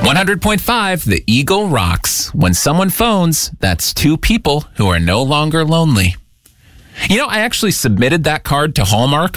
100.5, the Eagle rocks. When someone phones, that's two people who are no longer lonely. You know, I actually submitted that card to Hallmark